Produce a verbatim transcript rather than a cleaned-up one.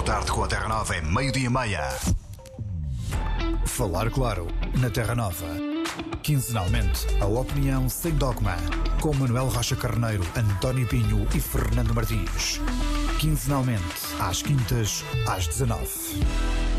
Tarde com a Terra Nova é meio-dia e meia. Falar claro na Terra Nova. Quinzenalmente, a opinião sem dogma. Com Manuel Rocha Carneiro, António Pinho e Fernando Martins. Quinzenalmente, às quintas, às dezanove.